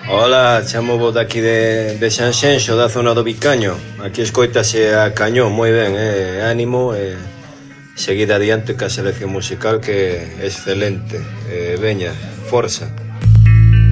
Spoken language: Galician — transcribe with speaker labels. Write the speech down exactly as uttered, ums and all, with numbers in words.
Speaker 1: Hola, chamo vos daqui de, de Sanxenxo, da zona do Vicaño. Aquí escoitase a cañón, moi ben, eh? Ánimo e eh, seguida adiante ca selección musical que é excelente. Eh, veña, forza.